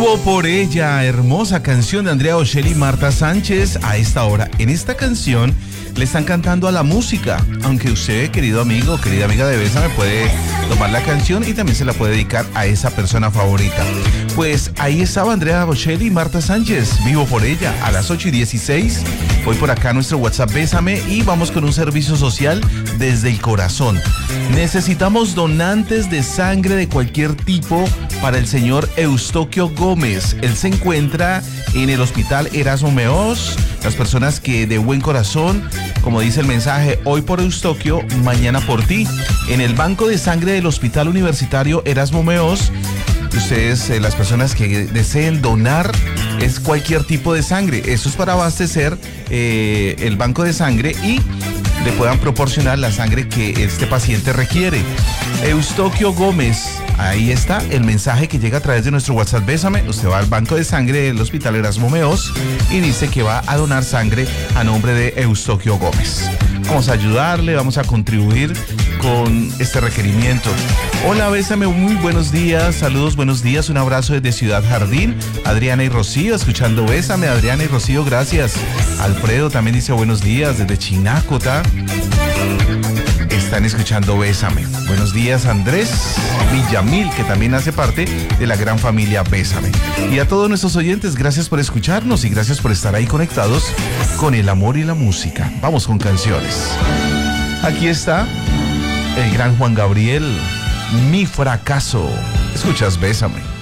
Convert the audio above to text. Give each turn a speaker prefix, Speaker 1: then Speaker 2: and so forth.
Speaker 1: Vivo por ella, hermosa canción de Andrea Bocelli y Marta Sánchez. A esta hora, en esta canción, le están cantando a la música. Aunque usted, querido amigo, querida amiga de Bésame, puede tomar la canción y también se la puede dedicar a esa persona favorita. Pues ahí estaba Andrea Bocelli y Marta Sánchez, Vivo por ella, a las 8:16. Hoy por acá nuestro WhatsApp Bésame y vamos con un servicio social desde el corazón. Necesitamos donantes de sangre de cualquier tipo para el señor Eustoquio Gómez. Él se encuentra en el hospital Erasmo Meós. Las personas que de buen corazón, como dice el mensaje, hoy por Eustoquio, mañana por ti. En el banco de sangre del Hospital Universitario Erasmo Meós, ustedes, las personas que deseen donar, es cualquier tipo de sangre. Eso es para abastecer el banco de sangre y le puedan proporcionar la sangre que este paciente requiere. Eustoquio Gómez, ahí está el mensaje que llega a través de nuestro WhatsApp Bésame. Usted va al banco de sangre del Hospital Erasmo Meós y dice que va a donar sangre a nombre de Eustoquio Gómez. Vamos a ayudarle, vamos a contribuir con este requerimiento. Hola Bésame, muy buenos días, saludos, buenos días, un abrazo desde Ciudad Jardín. Adriana y Rocío, escuchando Bésame. Adriana y Rocío, gracias. Alfredo también dice buenos días desde Chinácota. Están escuchando Bésame. Buenos días Andrés Villamil, que también hace parte de la gran familia Bésame. Y a todos nuestros oyentes, gracias por escucharnos y gracias por estar ahí conectados con el amor y la música. Vamos con canciones. Aquí está el gran Juan Gabriel, Mi Fracaso. Escuchas Bésame.